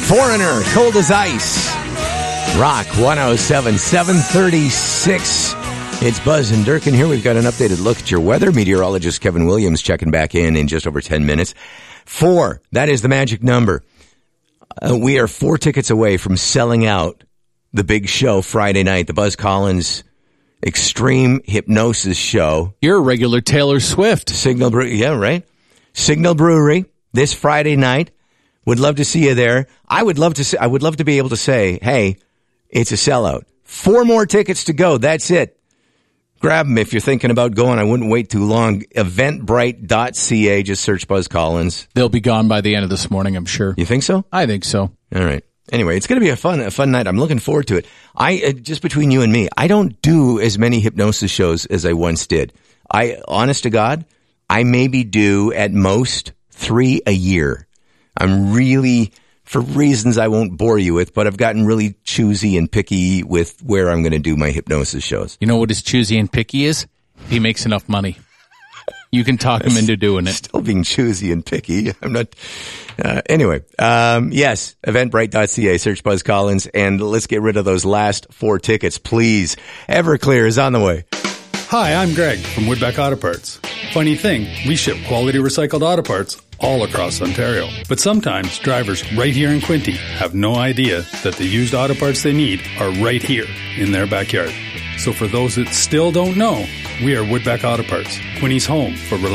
Foreigner, Cold as Ice. Rock 107, 736. It's Buzz and Durkin here. We've got an updated look at your weather. Meteorologist Kevin Williams checking back in just over 10 minutes. 4, that is the magic number. We are 4 tickets away from selling out the big show Friday night, the Buzz Collins Extreme Hypnosis Show. You're a regular Taylor Swift. Signal Brewery, yeah, right. Signal Brewery this Friday night. Would love to see you there. I would love to be able to say, hey, it's a sellout. 4 more tickets to go. That's it. Grab them if you're thinking about going. I wouldn't wait too long. Eventbrite.ca. Just search Buzz Collins. They'll be gone by the end of this morning, I'm sure. You think so? I think so. All right. Anyway, it's going to be a fun night. I'm looking forward to it. Just between you and me, I don't do as many hypnosis shows as I once did. Honest to God, I maybe do at most 3 a year. I'm really, for reasons I won't bore you with, but I've gotten really choosy and picky with where I'm going to do my hypnosis shows. You know what his choosy and picky is? He makes enough money. You can talk him into doing it. Still being choosy and picky. I'm not. Anyway, yes, eventbrite.ca, search Buzz Collins, and let's get rid of those last 4 tickets, please. Everclear is on the way. Hi, I'm Greg from Woodbeck Auto Parts. Funny thing, we ship quality recycled auto parts all across Ontario. But sometimes drivers right here in Quinte have no idea that the used auto parts they need are right here in their backyard. So for those that still don't know, we are Woodbeck Auto Parts, Quinte's home for reliable